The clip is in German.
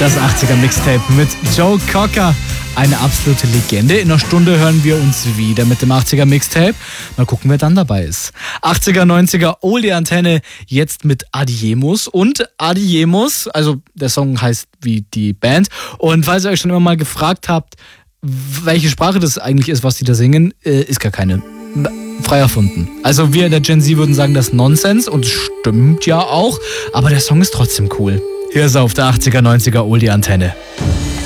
Das 80er Mixtape mit Joe Cocker. Eine absolute Legende. In einer Stunde hören wir uns wieder mit dem 80er Mixtape. Mal gucken, wer dann dabei ist. 80er, 90er, Oldie-Antenne, jetzt mit Adiemos. Und Adiemos, also der Song heißt wie die Band. Und falls ihr euch schon immer mal gefragt habt, welche Sprache das eigentlich ist, was die da singen, ist gar keine. Frei erfunden. Also wir in der Gen Z würden sagen, das ist Nonsens und stimmt ja auch, aber der Song ist trotzdem cool. Hier ist er auf der 80er, 90er Oldie-Antenne.